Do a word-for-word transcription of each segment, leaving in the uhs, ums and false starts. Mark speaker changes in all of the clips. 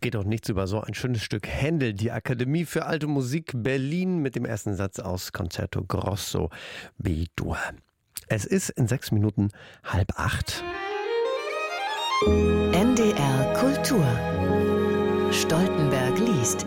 Speaker 1: Geht doch nichts über so ein schönes Stück Händel. Die Akademie für Alte Musik Berlin mit dem ersten Satz aus Concerto Grosso B-Dur. Es ist in sechs Minuten halb acht.
Speaker 2: N D R Kultur. Stoltenberg liest.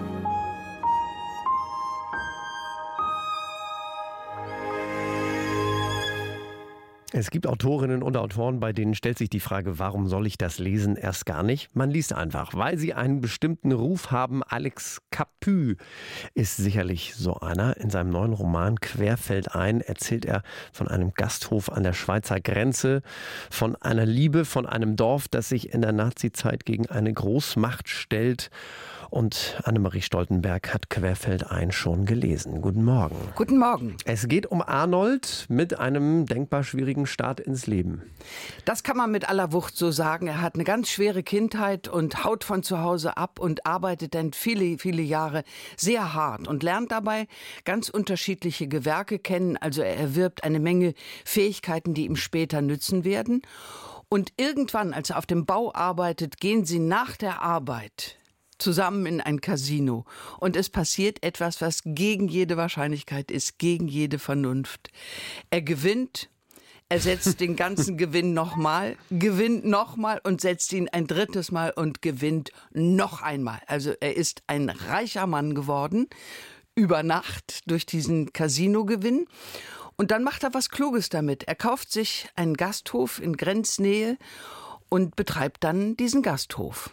Speaker 1: Es gibt Autorinnen und Autoren, bei denen stellt sich die Frage, warum soll ich das lesen, erst gar nicht. Man liest einfach, weil sie einen bestimmten Ruf haben. Alex Capu ist sicherlich so einer. In seinem neuen Roman Querfeldein erzählt er von einem Gasthof an der Schweizer Grenze, von einer Liebe, von einem Dorf, das sich in der Nazizeit gegen eine Großmacht stellt. Und Annemarie Stoltenberg hat Querfeldein schon gelesen. Guten Morgen.
Speaker 3: Guten Morgen.
Speaker 1: Es geht um Arnold mit einem denkbar schwierigen Start ins Leben.
Speaker 3: Das kann man mit aller Wucht so sagen. Er hat eine ganz schwere Kindheit und haut von zu Hause ab und arbeitet dann viele, viele Jahre sehr hart und lernt dabei ganz unterschiedliche Gewerke kennen. Also er erwirbt eine Menge Fähigkeiten, die ihm später nützen werden. Und irgendwann, als er auf dem Bau arbeitet, gehen sie nach der Arbeit zusammen in ein Casino. Und es passiert etwas, was gegen jede Wahrscheinlichkeit ist, gegen jede Vernunft. Er gewinnt, er setzt den ganzen Gewinn nochmal, gewinnt nochmal und setzt ihn ein drittes Mal und gewinnt noch einmal. Also er ist ein reicher Mann geworden, über Nacht durch diesen Casino-Gewinn. Und dann macht er was Kluges damit. Er kauft sich einen Gasthof in Grenznähe und betreibt dann diesen Gasthof.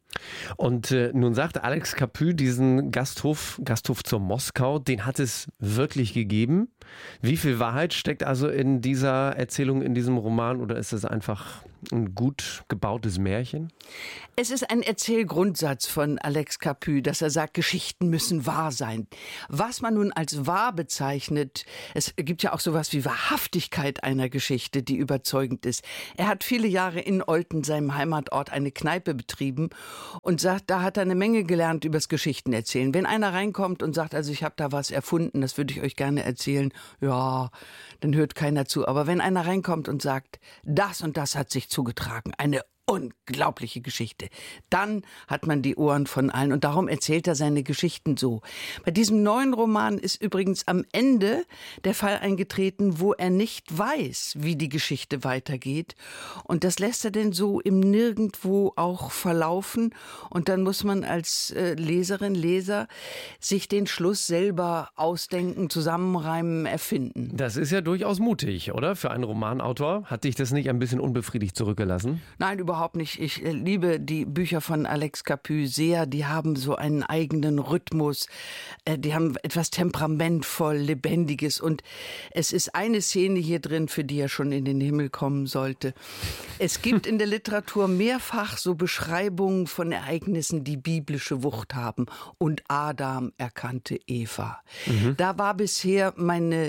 Speaker 1: Und äh, nun sagt Alex Capu, diesen Gasthof, Gasthof zur Moskau, den hat es wirklich gegeben. Wie viel Wahrheit steckt also in dieser Erzählung, in diesem Roman, oder ist es einfach ein gut gebautes Märchen?
Speaker 3: Es ist ein Erzählgrundsatz von Alex Capu, dass er sagt, Geschichten müssen wahr sein. Was man nun als wahr bezeichnet, es gibt ja auch sowas wie Wahrhaftigkeit einer Geschichte, die überzeugend ist. Er hat viele Jahre in Olten, seinem Heimatort, eine Kneipe betrieben und sagt, da hat er eine Menge gelernt übers Geschichtenerzählen. Wenn einer reinkommt und sagt, also ich habe da was erfunden, das würde ich euch gerne erzählen, ja, dann hört keiner zu. Aber wenn einer reinkommt und sagt, das und das hat sich zugetragen, eine unglaubliche Geschichte, dann hat man die Ohren von allen und darum erzählt er seine Geschichten so. Bei diesem neuen Roman ist übrigens am Ende der Fall eingetreten, wo er nicht weiß, wie die Geschichte weitergeht, und das lässt er denn so im Nirgendwo auch verlaufen, und dann muss man als äh, Leserin, Leser sich den Schluss selber ausdenken, zusammenreimen, erfinden.
Speaker 1: Das ist ja durchaus mutig, oder? Für einen Romanautor. Hat dich das nicht ein bisschen unbefriedigt zurückgelassen?
Speaker 3: Nein, überhaupt Überhaupt nicht. Ich liebe die Bücher von Alex Capu sehr. Die haben so einen eigenen Rhythmus. Die haben etwas temperamentvoll, Lebendiges. Und es ist eine Szene hier drin, für die er schon in den Himmel kommen sollte. Es gibt in der Literatur mehrfach so Beschreibungen von Ereignissen, die biblische Wucht haben. Und Adam erkannte Eva. Mhm. Da war bisher meine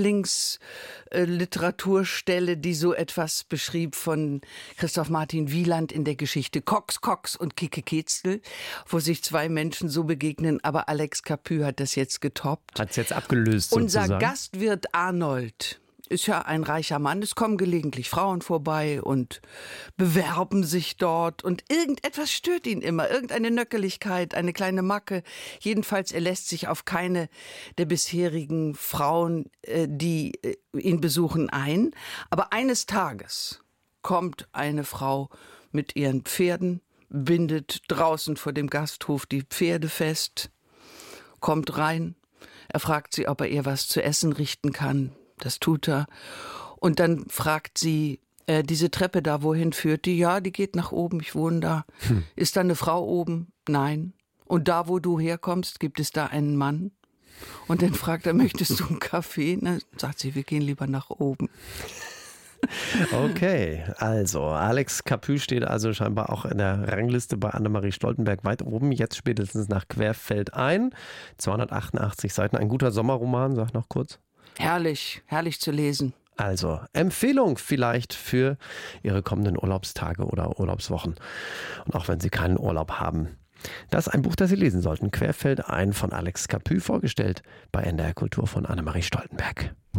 Speaker 3: Lieblingsliteraturstelle, die so etwas beschrieb von Christoph Martin Wieland in der Geschichte Cox, Cox und Kicke Ketzel, wo sich zwei Menschen so begegnen, aber Alex Capu hat das jetzt getoppt.
Speaker 1: Hat es jetzt abgelöst
Speaker 3: Unser
Speaker 1: sozusagen.
Speaker 3: Gastwirt Arnold ist ja ein reicher Mann. Es kommen gelegentlich Frauen vorbei und bewerben sich dort und irgendetwas stört ihn immer, irgendeine Nöckeligkeit, eine kleine Macke. Jedenfalls, er lässt sich auf keine der bisherigen Frauen, die ihn besuchen, ein. Aber eines Tages kommt eine Frau mit ihren Pferden, bindet draußen vor dem Gasthof die Pferde fest, kommt rein, er fragt sie, ob er ihr was zu essen richten kann. Das tut er. Und dann fragt sie, äh, diese Treppe da, wohin führt die? Ja, die geht nach oben, ich wohne da. Hm. Ist da eine Frau oben? Nein. Und da, wo du herkommst, gibt es da einen Mann? Und dann fragt er, möchtest du einen Kaffee? Na, sagt sie, wir gehen lieber nach oben.
Speaker 1: Okay, also Alex Capu steht also scheinbar auch in der Rangliste bei Annemarie Stoltenberg weit oben, jetzt spätestens nach Querfeldein. zweihundertachtundachtzig Seiten, ein guter Sommerroman, sag noch kurz.
Speaker 3: Herrlich, herrlich zu lesen.
Speaker 1: Also Empfehlung vielleicht für Ihre kommenden Urlaubstage oder Urlaubswochen. Und auch wenn Sie keinen Urlaub haben. Das ist ein Buch, das Sie lesen sollten. Querfeldein von Alex Capu, vorgestellt bei N D R Kultur von Annemarie Stoltenberg.